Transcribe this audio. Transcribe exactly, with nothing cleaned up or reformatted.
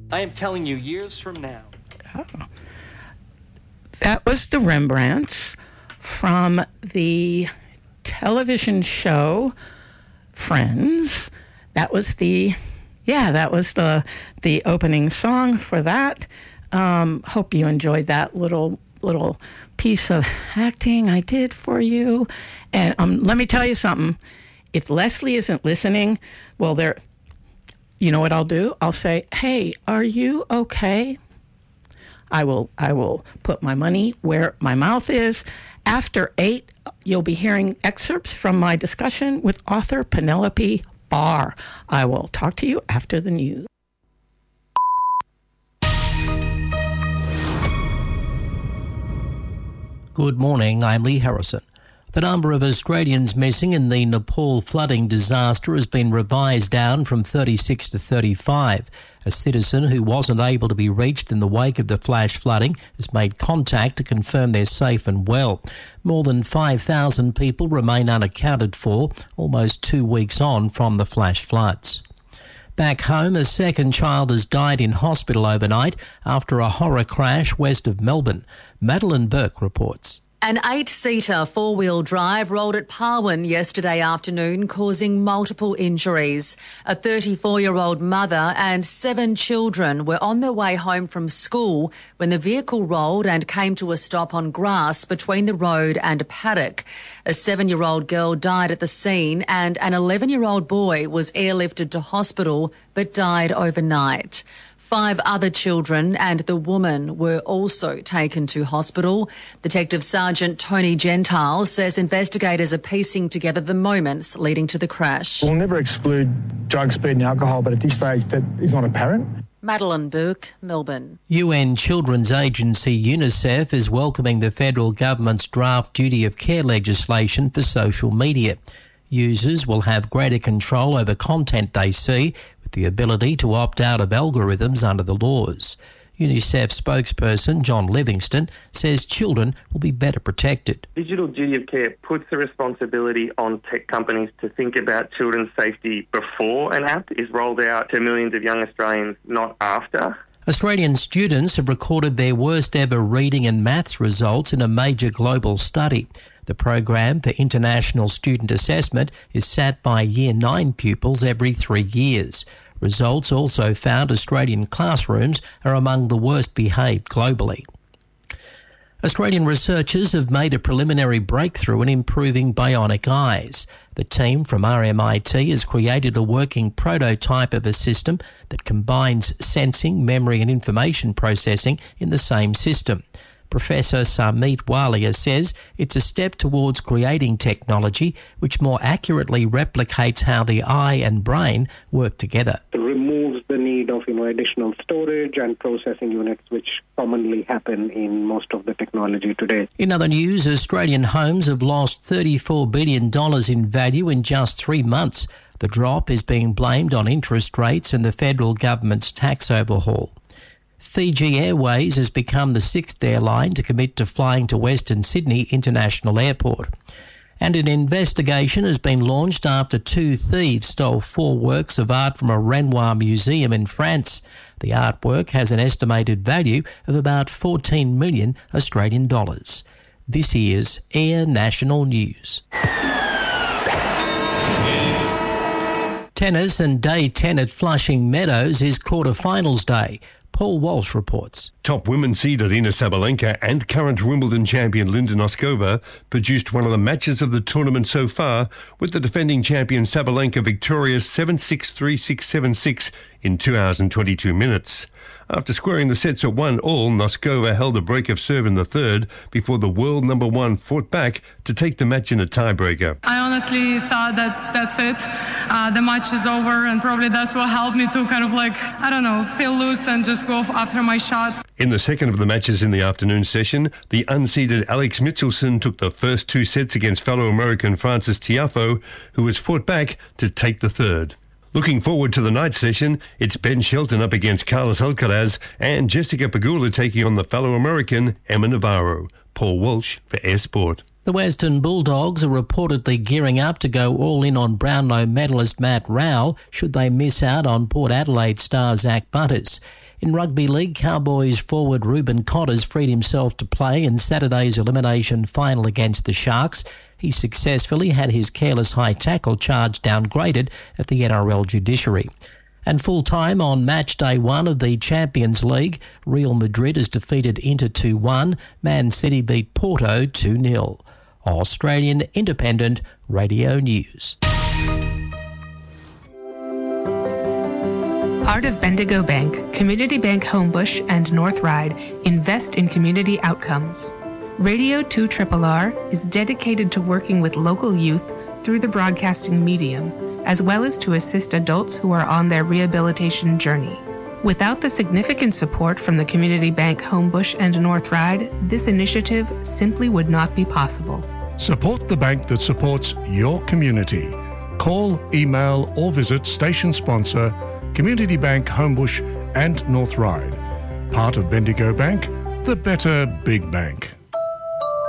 I am telling you, years from now. Oh. That was the Rembrandts from the television show Friends. That was the, yeah, that was the the opening song for that. Um, hope you enjoyed that little little piece of acting I did for you. And um, let me tell you something. If Leslie isn't listening, well, there, you know what I'll do? I'll say, hey, are you okay? I will I will put my money where my mouth is. After eight, you'll be hearing excerpts from my discussion with author Penelope Barr. I will talk to you after the news. Good morning, I'm Lee Harrison. The number of Australians missing in the Nepal flooding disaster has been revised down from thirty-six to thirty-five. A citizen who wasn't able to be reached in the wake of the flash flooding has made contact to confirm they're safe and well. More than five thousand people remain unaccounted for, almost two weeks on from the flash floods. Back home, a second child has died in hospital overnight after a horror crash west of Melbourne. Madeline Burke reports. An eight-seater four-wheel drive rolled at Parwin yesterday afternoon, causing multiple injuries. A thirty-four-year-old mother and seven children were on their way home from school when the vehicle rolled and came to a stop on grass between the road and a paddock. A seven-year-old girl died at the scene and an eleven-year-old boy was airlifted to hospital but died overnight. Five other children and the woman were also taken to hospital. Detective Sergeant Tony Gentile says investigators are piecing together the moments leading to the crash. We'll never exclude drug, speed and alcohol, but at this stage that is not apparent. Madeline Burke, Melbourne. U N Children's Agency UNICEF is welcoming the federal government's draft duty of care legislation for social media. Users will have greater control over content they see, the ability to opt out of algorithms under the laws. UNICEF spokesperson John Livingston says children will be better protected. Digital duty of care puts the responsibility on tech companies to think about children's safety before an app is rolled out to millions of young Australians, not after. Australian students have recorded their worst ever reading and maths results in a major global study. The program for international student assessment is sat by Year nine pupils every three years. Results also found Australian classrooms are among the worst behaved globally. Australian researchers have made a preliminary breakthrough in improving bionic eyes. The team from R M I T has created a working prototype of a system that combines sensing, memory and information processing in the same system. Professor Sarmeet Walia says it's a step towards creating technology which more accurately replicates how the eye and brain work together. It removes the need of you know, additional storage and processing units which commonly happen in most of the technology today. In other news, Australian homes have lost thirty-four billion dollars in value in just three months. The drop is being blamed on interest rates and the federal government's tax overhaul. Fiji Airways has become the sixth airline to commit to flying to Western Sydney International Airport. And an investigation has been launched after two thieves stole four works of art from a Renoir museum in France. The artwork has an estimated value of about fourteen million Australian dollars. This is Air National News. Tennis and day ten at Flushing Meadows is quarterfinals day. Paul Walsh reports. Top women's seed Aryna Sabalenka and current Wimbledon champion Linda Noskova produced one of the matches of the tournament so far, with the defending champion Sabalenka victorious seven six, three six, seven six in two hours and twenty-two minutes. After squaring the sets at one all, Noskova held a break of serve in the third before the world number one fought back to take the match in a tiebreaker. I honestly thought that that's it. Uh, the match is over, and probably that's what helped me to kind of like, I don't know, feel loose and just go after my shots. In the second of the matches in the afternoon session, the unseeded Alex Michelson took the first two sets against fellow American Frances Tiafoe, who was fought back to take the third. Looking forward to the night session, it's Ben Shelton up against Carlos Alcaraz and Jessica Pegula taking on the fellow American Emma Navarro. Paul Walsh for Air Sport. The Western Bulldogs are reportedly gearing up to go all in on Brownlow medalist Matt Rowell should they miss out on Port Adelaide star Zach Butters. In Rugby League, Cowboys forward Ruben Cotters freed himself to play in Saturday's elimination final against the Sharks. He successfully had his careless high tackle charge downgraded at the N R L judiciary. And full-time on match day one of the Champions League, Real Madrid is defeated Inter two one, Man City beat Porto two nil. Australian Independent Radio News. Part of Bendigo Bank, Community Bank Homebush and North Ryde invest in community outcomes. Radio two R R R is dedicated to working with local youth through the broadcasting medium, as well as to assist adults who are on their rehabilitation journey. Without the significant support from the Community Bank Homebush and North Ryde, this initiative simply would not be possible. Support the bank that supports your community. Call, email or visit station sponsor Community Bank Homebush and North Ryde. Part of Bendigo Bank, the better big bank.